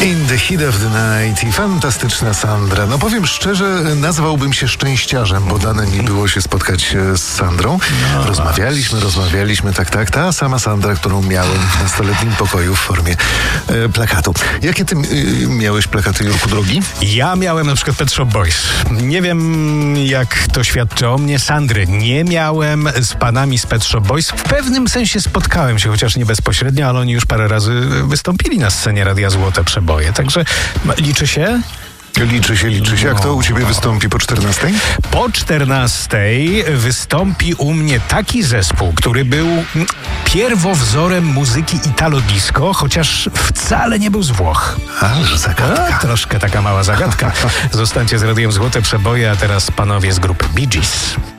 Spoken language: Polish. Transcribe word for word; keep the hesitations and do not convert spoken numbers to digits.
In the heat of the night i fantastyczna Sandra. No powiem szczerze, nazwałbym się szczęściarzem, bo dane mi było się spotkać z Sandrą. No, rozmawialiśmy, rozmawialiśmy, tak, tak. Ta sama Sandra, którą miałem w nastoletnim pokoju w formie e, plakatu. Jakie ty e, miałeś plakaty, Jurku drogi? Ja miałem na przykład Pet Shop Boys. Nie wiem, jak to świadczy o mnie. Sandry nie miałem. Z panami z Pet Shop Boys w pewnym sensie spotkałem się, chociaż nie bezpośrednio, ale oni już parę razy wystąpili na scenie Radia Złote Przeboje. Także liczy się? Liczy się, liczy się. A kto u ciebie No. wystąpi po czternastej? Po czternastej wystąpi u mnie taki zespół, który był pierwowzorem muzyki italo-disco, chociaż wcale nie był z Włoch. Ależ zagadka. A, troszkę taka mała zagadka. Zostańcie z Radiem Złote Przeboje, a teraz panowie z grupy Bee Gees.